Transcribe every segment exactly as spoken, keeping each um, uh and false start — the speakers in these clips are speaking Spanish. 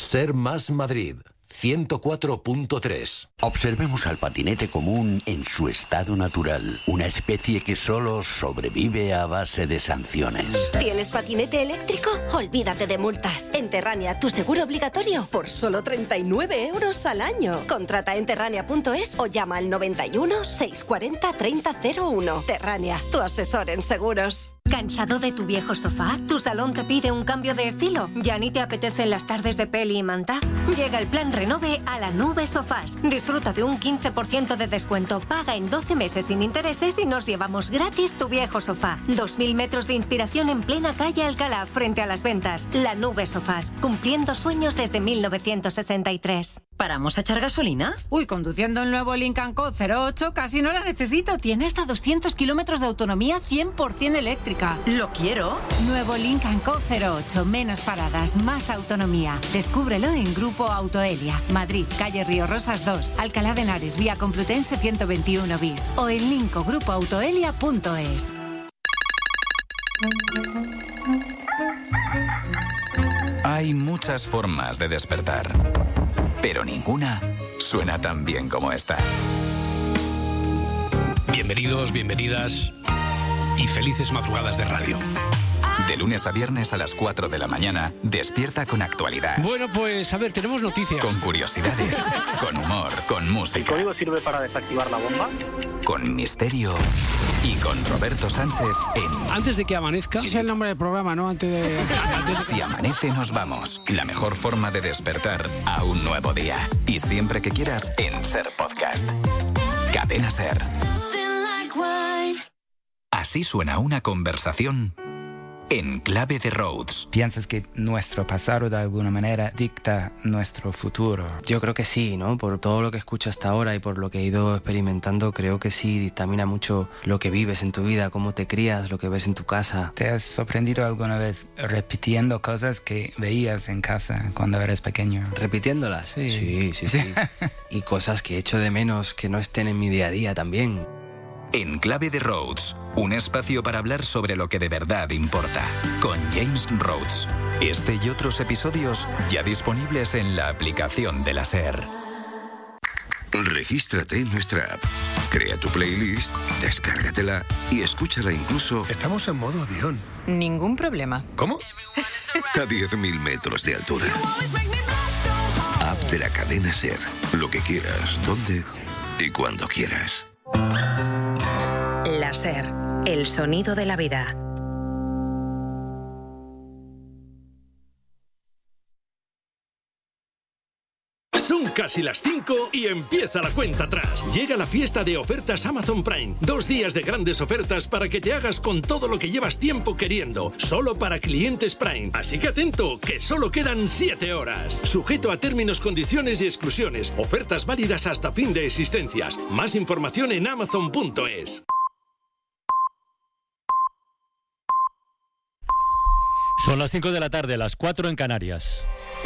Ser Más Madrid, ciento cuatro punto tres. Observemos al patinete común en su estado natural, una especie que solo sobrevive a base de sanciones. ¿Tienes patinete eléctrico? Olvídate de multas. En Terrania, tu seguro obligatorio por solo treinta y nueve euros al año. Contrata en terrania punto es o llama al noventa y uno, seiscientos cuarenta, treinta cero uno. Terrania, tu asesor en seguros. ¿Cansado de tu viejo sofá? ¿Tu salón te pide un cambio de estilo? ¿Ya ni te apetecen las tardes de peli y manta? Llega el plan Renove a la Nube Sofás. Disfruta de un quince por ciento de descuento. Paga en doce meses sin intereses y nos llevamos gratis tu viejo sofá. dos mil metros de inspiración en plena calle Alcalá, frente a las ventas. La Nube Sofás, cumpliendo sueños desde mil novecientos sesenta y tres. ¿Paramos a echar gasolina? Uy, conduciendo el nuevo Lincoln Co cero ocho casi no la necesito. Tiene hasta doscientos kilómetros de autonomía cien por ciento eléctrica. ¡Lo quiero! Nuevo Lincoln Co cero ocho. Menos paradas, más autonomía. Descúbrelo en Grupo Autoelia. Madrid, calle Río Rosas dos. Alcalá de Henares, vía Complutense ciento veintiuno bis. O en linco grupo autoelia punto es. Hay muchas formas de despertar, pero ninguna suena tan bien como esta. Bienvenidos, bienvenidas y felices madrugadas de radio. De lunes a viernes a las cuatro de la mañana, despierta con actualidad. Bueno, pues a ver, tenemos noticias. Con curiosidades, con humor, con música. ¿El código sirve para desactivar la bomba? Con misterio y con Roberto Sánchez en... Antes de que amanezca... Ese es el nombre del programa, ¿no? Antes de... Si amanece nos vamos. La mejor forma de despertar a un nuevo día. Y siempre que quieras en Ser Podcast. Cadena Ser. Así suena una conversación en clave de Rhodes. ¿Piensas que nuestro pasado de alguna manera dicta nuestro futuro? Yo creo que sí, ¿no? Por todo lo que escucho hasta ahora y por lo que he ido experimentando, creo que sí dictamina mucho lo que vives en tu vida, cómo te crías, lo que ves en tu casa. ¿Te has sorprendido alguna vez repitiendo cosas que veías en casa cuando eras pequeño? ¿Repitiéndolas? Sí. Sí, sí, sí. Y cosas que echo de menos que no estén en mi día a día también. En clave de Rhodes, un espacio para hablar sobre lo que de verdad importa, con James Rhodes. Este y otros episodios ya disponibles en la aplicación de la SER. Regístrate en nuestra app, crea tu playlist, descárgatela y escúchala incluso... Estamos en modo avión. Ningún problema. ¿Cómo? A diez mil metros de altura. App de la cadena SER. Lo que quieras, donde y cuando quieras. La SER, el sonido de la vida. Son casi las cinco y empieza la cuenta atrás. Llega la fiesta de ofertas Amazon Prime. Dos días de grandes ofertas para que te hagas con todo lo que llevas tiempo queriendo. Solo para clientes Prime. Así que atento, que solo quedan siete horas. Sujeto a términos, condiciones y exclusiones. Ofertas válidas hasta fin de existencias. Más información en amazon punto es. Son las cinco de la tarde, las cuatro en Canarias.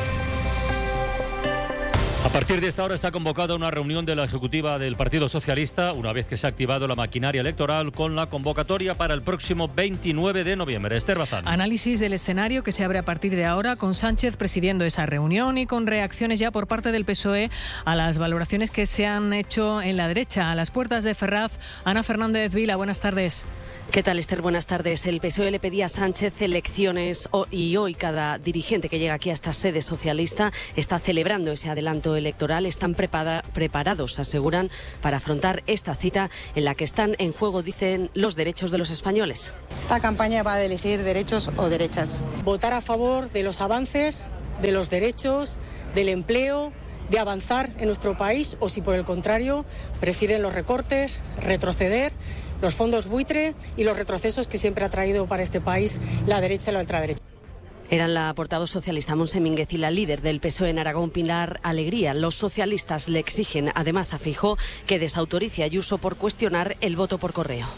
A partir de esta hora está convocada una reunión de la Ejecutiva del Partido Socialista, una vez que se ha activado la maquinaria electoral con la convocatoria para el próximo veintinueve de noviembre. Esther Bazán. Análisis del escenario que se abre a partir de ahora, con Sánchez presidiendo esa reunión y con reacciones ya por parte del P S O E a las valoraciones que se han hecho en la derecha. A las puertas de Ferraz, Ana Fernández Vila, buenas tardes. ¿Qué tal, Esther? Buenas tardes. El P S O E le pedía a Sánchez elecciones y hoy cada dirigente que llega aquí a esta sede socialista está celebrando ese adelanto electoral. Están prepara- preparados, aseguran, para afrontar esta cita en la que están en juego, dicen, los derechos de los españoles. Esta campaña va a elegir derechos o derechas. Votar a favor de los avances, de los derechos, del empleo, de avanzar en nuestro país, o si por el contrario prefieren los recortes, retroceder, los fondos buitre y los retrocesos que siempre ha traído para este país la derecha y la ultraderecha. Eran la portavoz socialista Montse Mínguez y la líder del P S O E en Aragón, Pilar Alegría. Los socialistas le exigen además a Feijóo que desautorice a Ayuso por cuestionar el voto por correo.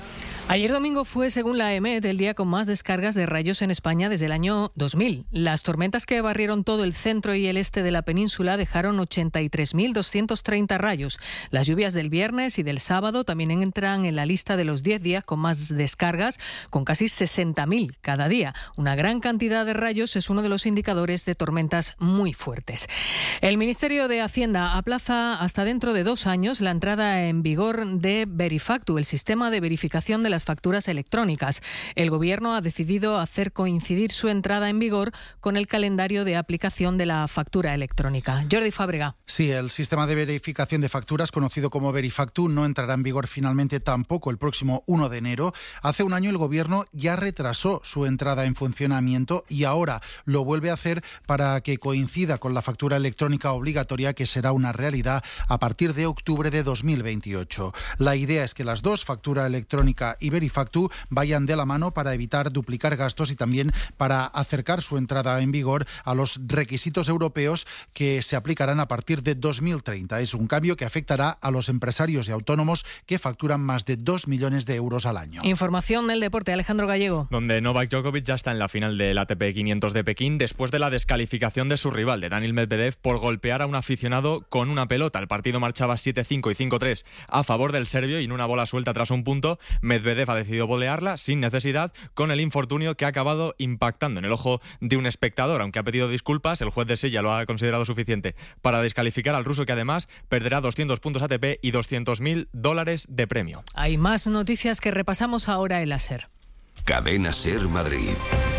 Ayer domingo fue, según la E M E T, el día con más descargas de rayos en España desde el año dos mil. Las tormentas que barrieron todo el centro y el este de la península dejaron ochenta y tres mil doscientos treinta rayos. Las lluvias del viernes y del sábado también entran en la lista de los diez días con más descargas, con casi sesenta mil cada día. Una gran cantidad de rayos es uno de los indicadores de tormentas muy fuertes. El Ministerio de Hacienda aplaza hasta dentro de dos años la entrada en vigor de Verifactu, el sistema de verificación de las facturas electrónicas. El Gobierno ha decidido hacer coincidir su entrada en vigor con el calendario de aplicación de la factura electrónica. Jordi Fábrega. Sí, el sistema de verificación de facturas, conocido como Verifactu, no entrará en vigor finalmente tampoco el próximo uno de enero. Hace un año el Gobierno ya retrasó su entrada en funcionamiento y ahora lo vuelve a hacer para que coincida con la factura electrónica obligatoria, que será una realidad a partir de octubre de dos mil veintiocho. La idea es que las dos, factura electrónica y Verifactu, vayan de la mano para evitar duplicar gastos y también para acercar su entrada en vigor a los requisitos europeos que se aplicarán a partir de dos mil treinta. Es un cambio que afectará a los empresarios y autónomos que facturan más de dos millones de euros al año. Información del deporte, Alejandro Gallego. Donde Novak Djokovic ya está en la final del A T P quinientos de Pekín después de la descalificación de su rival, de Daniil Medvedev, por golpear a un aficionado con una pelota. El partido marchaba siete cinco y cinco tres a favor del serbio y en una bola suelta tras un punto, Medvedev ha decidido volearla sin necesidad, con el infortunio que ha acabado impactando en el ojo de un espectador. Aunque ha pedido disculpas, el juez de silla lo ha considerado suficiente para descalificar al ruso, que además perderá doscientos puntos A T P y doscientos mil dólares de premio. Hay más noticias que repasamos ahora en la SER. Cadena SER Madrid.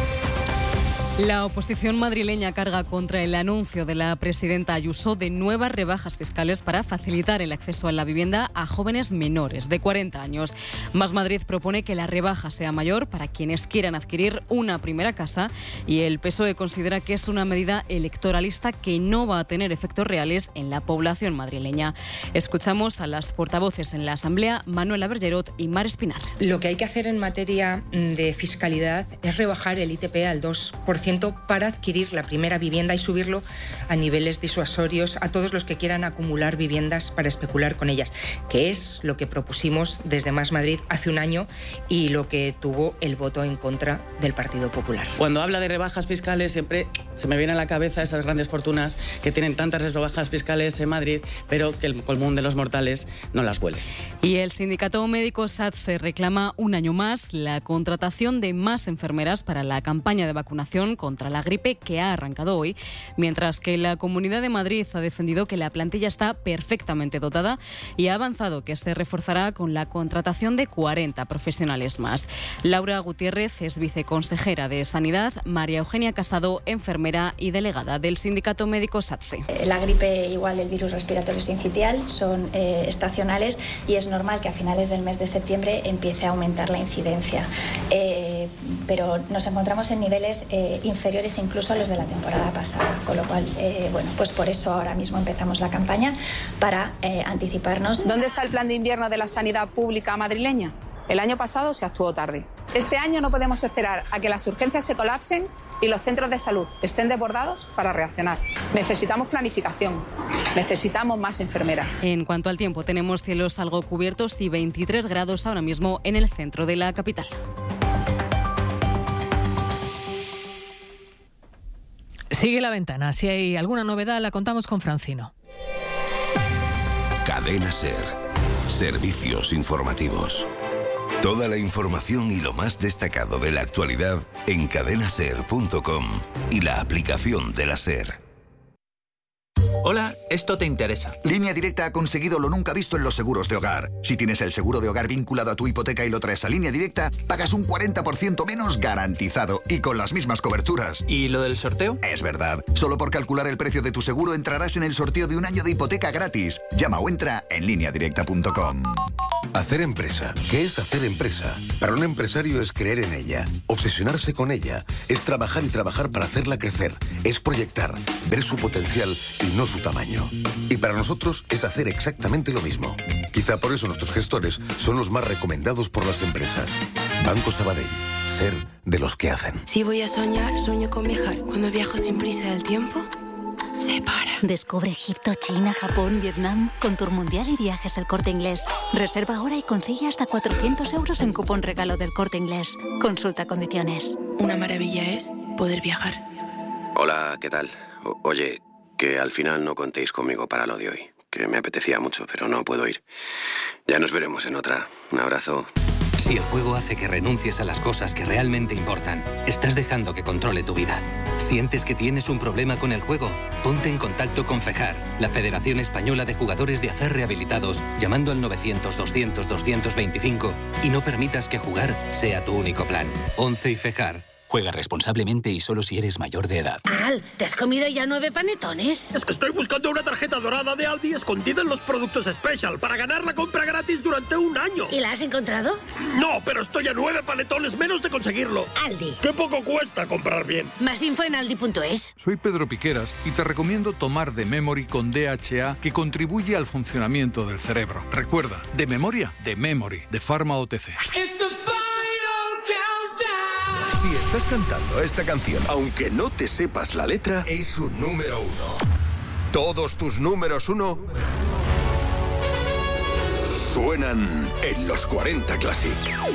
La oposición madrileña carga contra el anuncio de la presidenta Ayuso de nuevas rebajas fiscales para facilitar el acceso a la vivienda a jóvenes menores de cuarenta años. Más Madrid propone que la rebaja sea mayor para quienes quieran adquirir una primera casa y el P S O E considera que es una medida electoralista que no va a tener efectos reales en la población madrileña. Escuchamos a las portavoces en la Asamblea, Manuela Bergerot y Mar Espinar. Lo que hay que hacer en materia de fiscalidad es rebajar el I T P al dos por ciento para adquirir la primera vivienda y subirlo a niveles disuasorios a todos los que quieran acumular viviendas para especular con ellas, que es lo que propusimos desde Más Madrid hace un año y lo que tuvo el voto en contra del Partido Popular. Cuando habla de rebajas fiscales siempre se me viene a la cabeza esas grandes fortunas que tienen tantas rebajas fiscales en Madrid, pero que el común de los mortales no las huele. Y el sindicato médico SATSE reclama un año más la contratación de más enfermeras para la campaña de vacunación contra la gripe que ha arrancado hoy, mientras que la Comunidad de Madrid ha defendido que la plantilla está perfectamente dotada y ha avanzado que se reforzará con la contratación de cuarenta profesionales más. Laura Gutiérrez es viceconsejera de Sanidad, María Eugenia Casado, enfermera y delegada del sindicato médico SATSE. La gripe, igual el virus respiratorio sincitial, son eh, estacionales y es normal que a finales del mes de septiembre empiece a aumentar la incidencia. Eh, pero nos encontramos en niveles eh, inferiores incluso a los de la temporada pasada, con lo cual, eh, bueno, pues por eso ahora mismo empezamos la campaña para eh, anticiparnos. ¿Dónde está el plan de invierno de la sanidad pública madrileña? El año pasado se actuó tarde. Este año no podemos esperar a que las urgencias se colapsen y los centros de salud estén desbordados para reaccionar. Necesitamos planificación, necesitamos más enfermeras. En cuanto al tiempo, tenemos cielos algo cubiertos y veintitrés grados ahora mismo en el centro de la capital. Sigue la ventana. Si hay alguna novedad, la contamos con Francino. Cadena SER. Servicios informativos. Toda la información y lo más destacado de la actualidad en cadena ser punto com y la aplicación de la SER. Hola, esto te interesa. Línea Directa ha conseguido lo nunca visto en los seguros de hogar. Si tienes el seguro de hogar vinculado a tu hipoteca y lo traes a Línea Directa, pagas un cuarenta por ciento menos garantizado y con las mismas coberturas. ¿Y lo del sorteo? Es verdad. Solo por calcular el precio de tu seguro entrarás en el sorteo de un año de hipoteca gratis. Llama o entra en línea directa punto com. Hacer empresa. ¿Qué es hacer empresa? Para un empresario es creer en ella, obsesionarse con ella, es trabajar y trabajar para hacerla crecer, es proyectar, ver su potencial y no su tamaño. Y para nosotros es hacer exactamente lo mismo. Quizá por eso nuestros gestores son los más recomendados por las empresas. Banco Sabadell. Ser de los que hacen. Si voy a soñar, sueño con viajar. Cuando viajo sin prisa del tiempo, se para. Descubre Egipto, China, Japón, Vietnam con Tour Mundial y Viajes El Corte Inglés. Reserva ahora y consigue hasta cuatrocientos euros en cupón regalo del Corte Inglés. Consulta condiciones. Una maravilla es poder viajar. Hola, ¿qué tal? O- oye, que al final no contéis conmigo para lo de hoy. Que me apetecía mucho, pero no puedo ir. Ya nos veremos en otra. Un abrazo. Si el juego hace que renuncies a las cosas que realmente importan, estás dejando que controle tu vida. ¿Sientes que tienes un problema con el juego? Ponte en contacto con FEJAR, la Federación Española de Jugadores de Acer Rehabilitados, llamando al novecientos, doscientos, doscientos veinticinco y no permitas que jugar sea tu único plan. once y FEJAR. Juega responsablemente y solo si eres mayor de edad. Al, ¿te has comido ya nueve panetones? Es que estoy buscando una tarjeta dorada de Aldi escondida en los productos Special para ganar la compra gratis durante un año. ¿Y la has encontrado? No, pero estoy a nueve panetones menos de conseguirlo. Aldi. ¡Qué poco cuesta comprar bien! Más info en aldi punto es. Soy Pedro Piqueras y te recomiendo tomar de Memory con D H A, que contribuye al funcionamiento del cerebro. Recuerda, de memoria, de Memory, de Pharma O T C. Si estás cantando esta canción, aunque no te sepas la letra, es un número uno. Todos tus números uno suenan en los cuarenta Classic.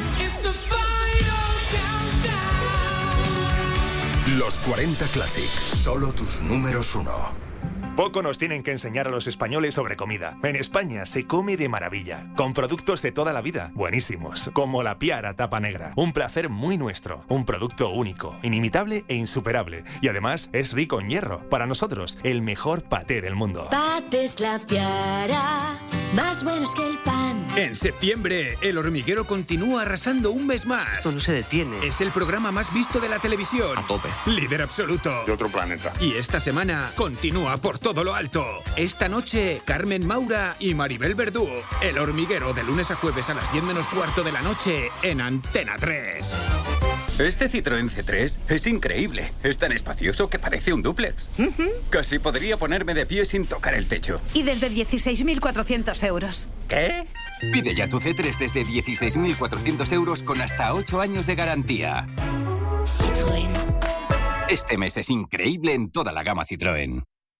Los cuarenta Classic, solo tus números uno. Poco nos tienen que enseñar a los españoles sobre comida. En España se come de maravilla, con productos de toda la vida, buenísimos, como la Piara Tapa Negra. Un placer muy nuestro, un producto único, inimitable e insuperable. Y además es rico en hierro. Para nosotros, el mejor paté del mundo. Patés La Piara, más buenos que el pan. En septiembre, El Hormiguero continúa arrasando un mes más. Esto no se detiene. Es el programa más visto de la televisión. A tope. Líder absoluto. De otro planeta. Y esta semana continúa por todo lo alto. Esta noche, Carmen Maura y Maribel Verdú. El Hormiguero, de lunes a jueves a las diez menos cuarto de la noche en Antena tres. Este Citroën C tres es increíble. Es tan espacioso que parece un dúplex. Uh-huh. Casi podría ponerme de pie sin tocar el techo. Y desde dieciséis mil cuatrocientos euros. ¿Qué? Pide ya tu C tres desde dieciséis mil cuatrocientos euros con hasta ocho años de garantía. Citroën. Este mes es increíble en toda la gama Citroën.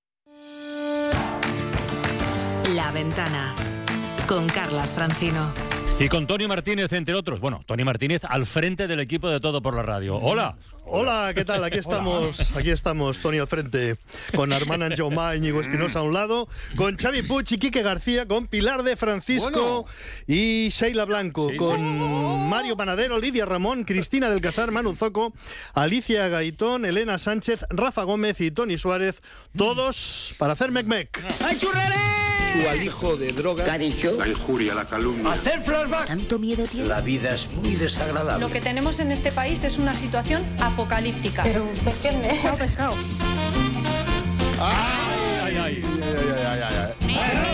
La Ventana, con Carlas Francino. Y con Tony Martínez, entre otros. Bueno, Tony Martínez al frente del equipo de Todo por la Radio. ¡Hola! Hola, ¿qué tal? Aquí estamos, aquí estamos, Tony al frente, con Armand Anjomá y Íñigo Espinosa a un lado, con Xavi Puig y Quique García, con Pilar de Francisco bueno. y Sheila Blanco, sí, con sí. Mario Panadero, Lidia Ramón, Cristina del Casar, Manu Zoco, Alicia Gaitón, Elena Sánchez, Rafa Gómez y Tony Suárez, todos para hacer mec-mec. ¡Ay, churrere! Su alijo de droga. ¿Qué ha dicho? La injuria, la calumnia. Hacer flashback. ¿Tanto miedo tiene? La vida es muy desagradable. Lo que tenemos en este país es una situación apocalíptica. Pero usted qué es. Chao, pescado. ¡Ah!